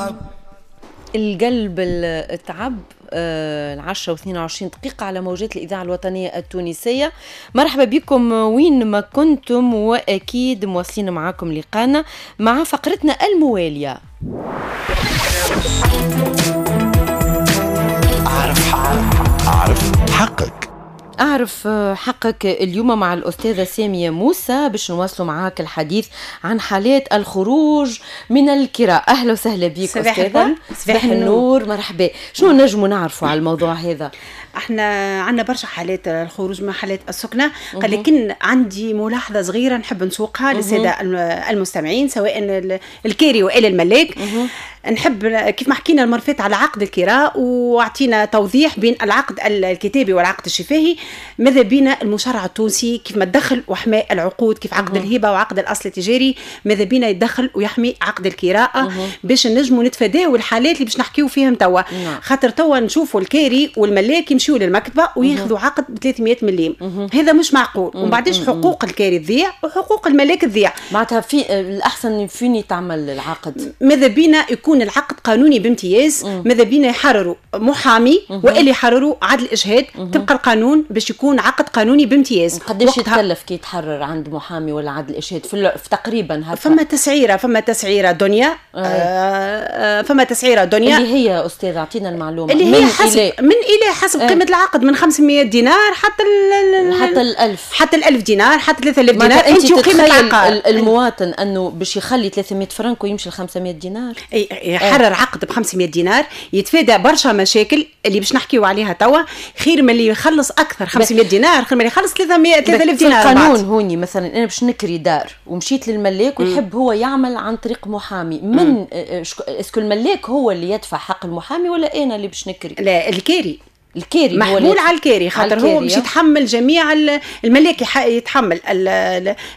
القلب التعب 10 و22 دقيقة على موجات الإذاعة الوطنية التونسية. مرحبا بكم وين ما كنتم، وأكيد مواصلين معاكم لقانا مع فقرتنا الموالية. أعرف حقك. أعرف حقك اليوم مع الأستاذة سامية موسى باش نواصلوا معاك الحديث عن حالات الخروج من الكراء. أهلا وسهلا بك أستاذة. صباح النور. مرحبا. شنو نجموا نعرفوا على الموضوع هذا؟ احنا عندنا برشا حالات الخروج من حالات السكنة، لكن عندي ملاحظة صغيرة نحب نسوقها للسادة المستمعين سواء الكيري وإلى الملاك. نحب كيف ما حكينا المرة فاتت على عقد الكراء واعطينا توضيح بين العقد الكتابي والعقد الشفاهي، ماذا بينا المشرع التونسي كيف ما تدخل وحماء العقود كيف عقد الهبة وعقد الأصل التجاري، ماذا بينا يتدخل ويحمي عقد الكراء باش نجموا نتفاداو الحالات اللي باش نحكيو فيهم توا. خاطر توا نشوفوا الكيري والملاك يمشيوا للمكتبة وياخذوا عقد ب 300 مليم، هذا مش معقول. وبعدش حقوق الكيري تضيع وحقوق الملاك تضيع. معناتها في الأحسن فيني تعمل العقد، ماذا بينا يكون العقد قانوني بامتياز، ماذا بينا يحرروا محامي وإلي يحرروا عدل إجهاد تبقى القانون باش يكون عقد قانوني بامتياز. قديش يتكلف كي يتحرر عند محامي ولا عدل إجهاد في تقريبا هكا؟ فما تسعيرة دنيا. فما تسعيرة دنيا اللي هي أستاذ أعطينا المعلومة اللي هي من إلى حسب قيمة العقد، من 500 دينار حتى ال1000 دينار حتى 3000 دينار. انت قيمة العقد المواطن انه باش يخلي 300 فرنك ويمشي ل 500 دينار، يحرر عقد ب 500 دينار يتفادى برشا مشاكل اللي باش نحكيو عليها توا. خير من اللي يخلص اكثر 500 دينار، خير من اللي يخلص 3000 دينار. القانون هوني مثلا انا باش نكري دار ومشيت للملاك ويحب هو يعمل عن طريق محامي، من اسكو الملاك هو اللي يدفع حق المحامي ولا انا اللي باش نكري؟ لا، الكيري محمول على الكيري، خاطر هو باش يتحمل جميع الملاك يتحمل